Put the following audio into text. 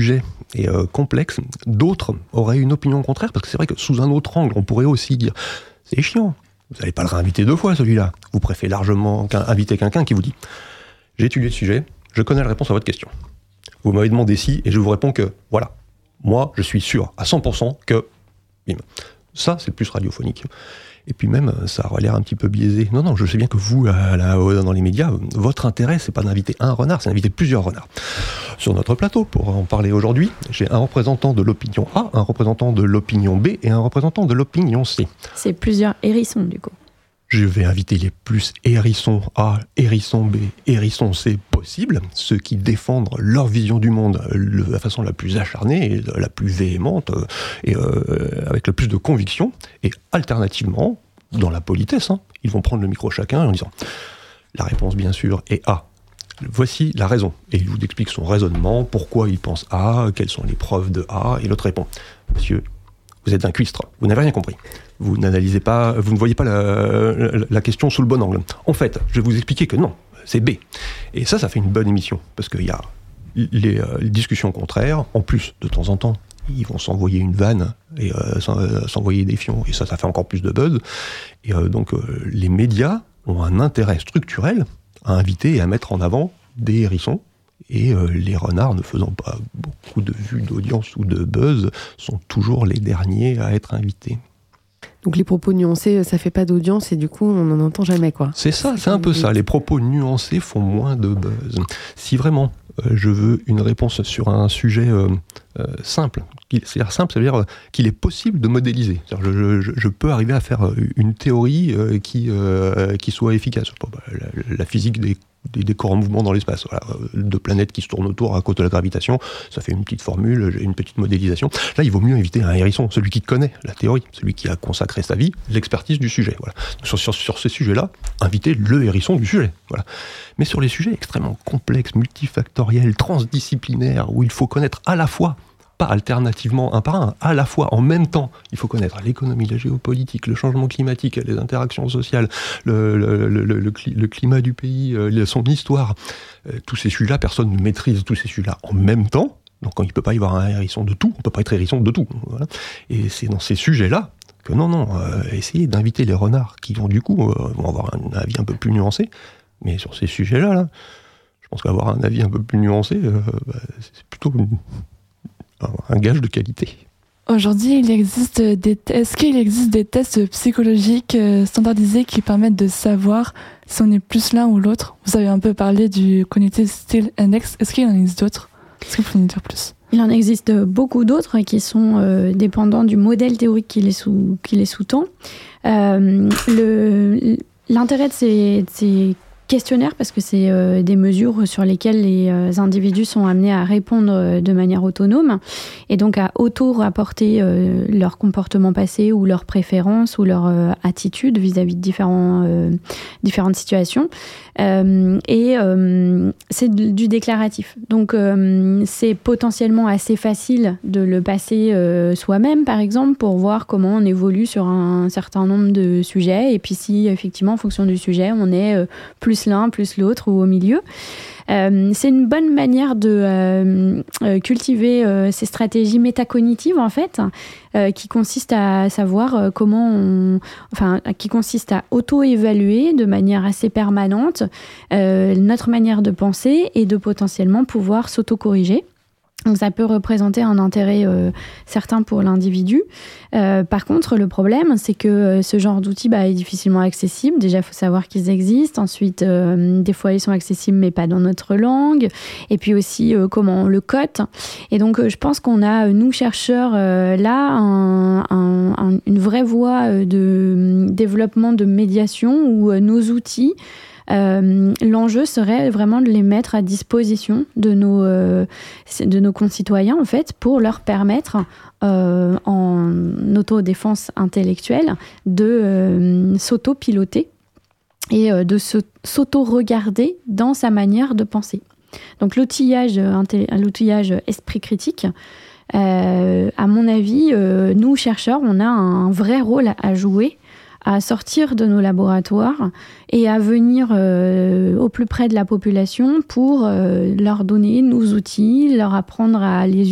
sujet est complexe, d'autres auraient une opinion contraire, parce que c'est vrai que sous un autre angle, on pourrait aussi dire « c'est chiant, vous n'allez pas le réinviter 2 fois celui-là, vous préférez largement inviter quelqu'un qui vous dit « j'ai étudié le sujet, je connais la réponse à votre question. Vous m'avez demandé si, et je vous réponds que voilà, moi je suis sûr à 100% que... » Bim. Ça, c'est plus radiophonique. Et puis même, ça aurait l'air un petit peu biaisé. Non, je sais bien que vous, dans les médias, votre intérêt, c'est pas d'inviter un renard, c'est d'inviter plusieurs renards. Sur notre plateau, pour en parler aujourd'hui, j'ai un représentant de l'opinion A, un représentant de l'opinion B et un représentant de l'opinion C. C'est plusieurs hérissons, du coup. Je vais inviter les plus hérissons A, hérissons B, hérissons C possibles, ceux qui défendent leur vision du monde de la façon la plus acharnée, et la plus véhémente, et avec le plus de conviction. Et alternativement, dans la politesse, ils vont prendre le micro chacun en disant « La réponse, bien sûr, est A. Voici la raison. » Et il vous explique son raisonnement, pourquoi il pense A, quelles sont les preuves de A, et l'autre répond « Monsieur, vous êtes un cuistre, vous n'avez rien compris. Vous n'analysez pas, vous ne voyez pas la question sous le bon angle. En fait, je vais vous expliquer que non, c'est B. » Et ça fait une bonne émission, parce qu'il y a les discussions contraires. En plus, de temps en temps, ils vont s'envoyer une vanne et s'envoyer des fions, et ça fait encore plus de buzz. Et donc, les médias ont un intérêt structurel à inviter et à mettre en avant des hérissons. Et les renards, ne faisant pas beaucoup de vues d'audience ou de buzz, sont toujours les derniers à être invités. Donc les propos nuancés, ça fait pas d'audience et du coup, on n'en entend jamais, quoi. C'est ça, c'est un peu ça. Les propos nuancés font moins de buzz. Si vraiment je veux une réponse sur un sujet simple, c'est-à-dire simple, ça veut dire qu'il est possible de modéliser. Je peux arriver à faire une théorie qui soit efficace. La physique des corps en mouvement dans l'espace. Voilà. 2 planètes qui se tournent autour à cause de la gravitation, ça fait une petite formule, une petite modélisation. Là, il vaut mieux inviter un hérisson, celui qui connaît la théorie, celui qui a consacré sa vie, l'expertise du sujet. Voilà. Sur ces sujets-là, invitez le hérisson du sujet. Voilà. Mais sur les sujets extrêmement complexes, multifactoriels, transdisciplinaires, où il faut connaître à la fois, pas alternativement un par un, à la fois, en même temps, il faut connaître l'économie, la géopolitique, le changement climatique, les interactions sociales, le climat du pays, son histoire. Tous ces sujets-là, personne ne maîtrise tous ces sujets-là en même temps. Donc il ne peut pas y avoir un hérisson de tout, on ne peut pas être hérisson de tout. Voilà. Et c'est dans ces sujets-là que essayez d'inviter les renards qui vont du coup vont avoir un avis un peu plus nuancé. Mais sur ces sujets-là, je pense qu'avoir un avis un peu plus nuancé, c'est plutôt un gage de qualité. Aujourd'hui, est-ce qu'il existe des tests psychologiques standardisés qui permettent de savoir si on est plus l'un ou l'autre ? Vous avez un peu parlé du Cognitive Skill Index. Est-ce qu'il y en existe d'autres ? Est-ce que vous pouvez nous dire plus ? Il en existe beaucoup d'autres qui sont dépendants du modèle théorique qui les sous-tend. L'intérêt de ces questionnaires, parce que c'est des mesures sur lesquelles les individus sont amenés à répondre de manière autonome et donc à auto-rapporter leur comportement passé ou leurs préférences ou leur attitude vis-à-vis de différentes situations. Et c'est du déclaratif. Donc c'est potentiellement assez facile de le passer soi-même, par exemple, pour voir comment on évolue sur un certain nombre de sujets et puis si effectivement en fonction du sujet on est plus l'un, plus l'autre ou au milieu. C'est une bonne manière de cultiver ces stratégies métacognitives en fait, qui consistent à savoir qui consiste à auto-évaluer de manière assez permanente notre manière de penser et de potentiellement pouvoir s'auto-corriger. Donc ça peut représenter un intérêt certain pour l'individu. Par contre, le problème, c'est que ce genre d'outil est difficilement accessible. Déjà, il faut savoir qu'ils existent. Ensuite, des fois, ils sont accessibles, mais pas dans notre langue. Et puis aussi, comment on le cote. Et donc, je pense qu'on a, nous, chercheurs, là, une vraie voie de développement de médiation où nos outils l'enjeu serait vraiment de les mettre à disposition de nos concitoyens en fait, pour leur permettre en autodéfense intellectuelle de s'auto-piloter et de s'auto-regarder dans sa manière de penser. Donc l'outillage esprit critique, à mon avis, nous chercheurs, on a un vrai rôle à jouer, à sortir de nos laboratoires et à venir au plus près de la population pour leur donner nos outils, leur apprendre à les